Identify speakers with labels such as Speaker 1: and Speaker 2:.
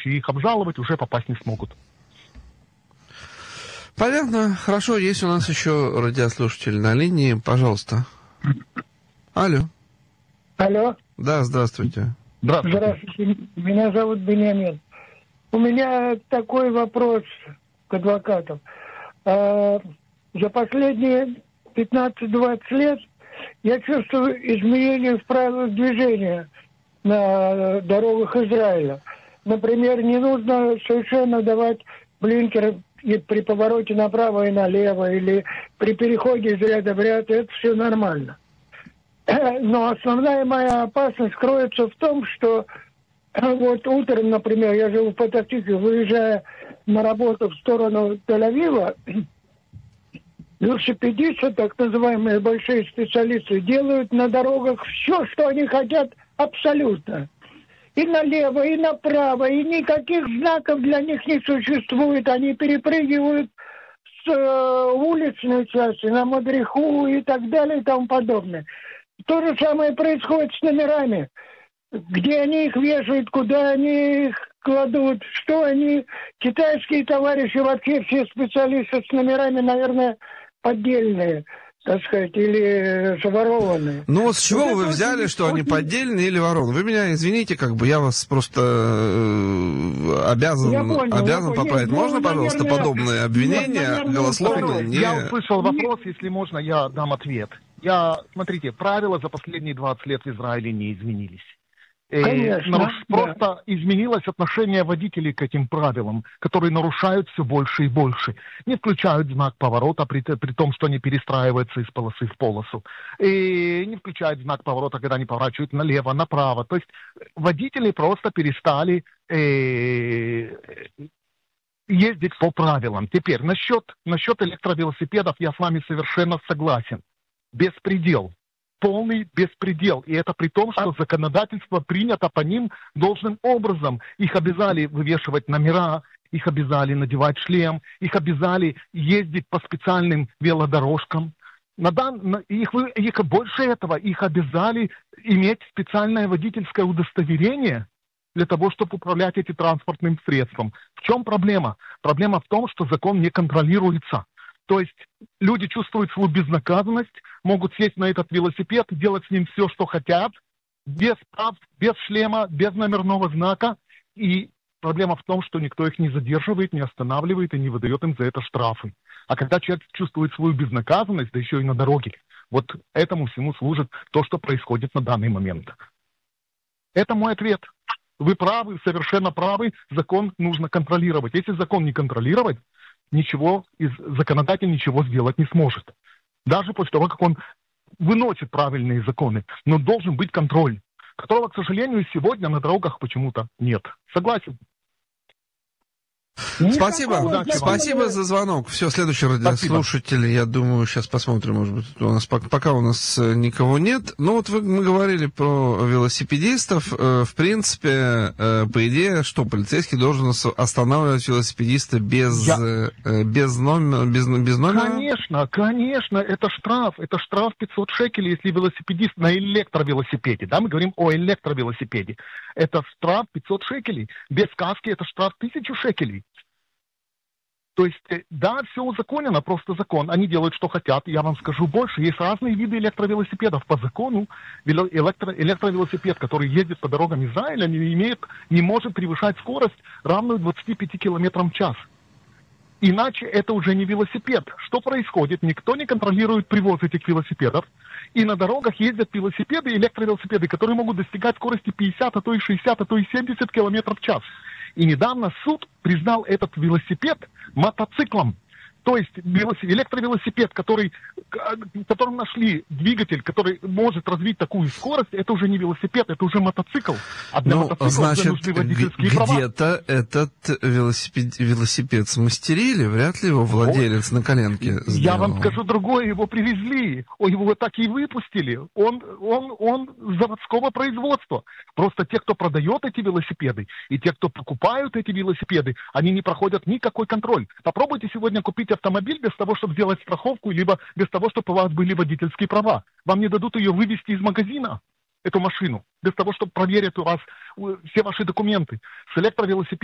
Speaker 1: случае их обжаловать уже попасть не смогут.
Speaker 2: Понятно. Хорошо, есть у нас еще радиослушатель на линии. Пожалуйста. Алло.
Speaker 3: Алло.
Speaker 2: Да, здравствуйте.
Speaker 3: Здравствуйте. Меня зовут Бенямин. У меня такой вопрос к адвокатам. За последние 15-20 лет я чувствую изменения в правилах движения на дорогах Израиля. Например, не нужно совершенно давать блинкер и при повороте направо и налево, или при переходе из ряда в ряд. Это все нормально. Но основная моя опасность кроется в том, что вот утром, например, я живу в Петах-Тикве, выезжая на работу в сторону Тель-Авива, велосипедисты, так называемые большие специалисты, делают на дорогах все, что они хотят, абсолютно. И налево, и направо, и никаких знаков для них не существует. Они перепрыгивают с уличной части на Мадриху и так далее и тому подобное. То же самое происходит с номерами. Где они их вешают, куда они их кладут, что они... Китайские товарищи, вообще все специалисты с номерами, наверное, поддельные, так сказать, или заворованные.
Speaker 2: Ну вот с чего вы взяли, что они поддельные или ворованные? Вы меня извините, как бы я вас просто обязан поправить. Можно, пожалуйста, подобные обвинения голословные?
Speaker 1: Я услышал вопрос, если можно, я дам ответ. Смотрите, правила за последние 20 лет в Израиле не изменились.
Speaker 3: Конечно,
Speaker 1: просто изменилось отношение водителей к этим правилам, которые нарушают все больше и больше. Не включают знак поворота при том, что они перестраиваются из полосы в полосу. И не включают знак поворота, когда они поворачивают налево, направо. То есть водители просто перестали ездить по правилам. Теперь насчет электровелосипедов я с вами совершенно согласен. Беспредел. Полный беспредел. И это при том, что законодательство принято по ним должным образом. Их обязали вывешивать номера, их обязали надевать шлем, их обязали ездить по специальным велодорожкам. Их больше этого, их обязали иметь специальное водительское удостоверение для того, чтобы управлять этим транспортным средством. В чем проблема? Проблема в том, что закон не контролируется. То есть люди чувствуют свою безнаказанность, могут сесть на этот велосипед и делать с ним все, что хотят, без прав, без шлема, без номерного знака. И проблема в том, что никто их не задерживает, не останавливает и не выдает им за это штрафы. А когда человек чувствует свою безнаказанность, да еще и на дороге, вот этому всему служит то, что происходит на данный момент. Это мой ответ. Вы правы, совершенно правы, закон нужно контролировать. Если закон не контролировать, законодатель ничего сделать не сможет. Даже после того, как он выносит правильные законы. Но должен быть контроль, которого, к сожалению, сегодня на дорогах почему-то нет. Согласен.
Speaker 2: Спасибо за звонок. Все, следующий радиослушатель, я думаю, сейчас посмотрим, может быть, пока у нас никого нет. Ну вот мы говорили про велосипедистов. В принципе, по идее, что полицейский должен останавливать велосипедиста без номера?
Speaker 1: Конечно, это штраф. Это штраф 500 шекелей, если велосипедист на электровелосипеде. Да, мы говорим о электровелосипеде. Это штраф 500 шекелей. Без каски это штраф 1000 шекелей. То есть, да, все узаконено, просто закон. Они делают, что хотят. Я вам скажу больше. Есть разные виды электровелосипедов. По закону электровелосипед, который ездит по дорогам Израиля, не может превышать скорость, равную 25 км в час. Иначе это уже не велосипед. Что происходит? Никто не контролирует привоз этих велосипедов. И на дорогах ездят велосипеды, электровелосипеды, которые могут достигать скорости 50, а то и 60, а то и 70 км в час. И недавно суд признал этот велосипед мотоциклом. То есть электровелосипед, в котором нашли двигатель, который может развить такую скорость, это уже не велосипед, это уже мотоцикл. А для мотоцикла уже нужны водительские права.
Speaker 2: Где-то этот велосипед смастерили, вряд ли его владелец на коленке сделал.
Speaker 1: Я вам скажу другое, его привезли, его так и выпустили. Он заводского производства. Просто те, кто продает эти велосипеды, и те, кто покупают эти велосипеды, они не проходят никакой контроль. Попробуйте сегодня купить автомобиль без того, чтобы сделать страховку, либо без того, чтобы у вас были водительские права. Вам не дадут ее вывести из магазина, эту машину, без того, чтобы проверить у вас все ваши документы. С электровелосипедом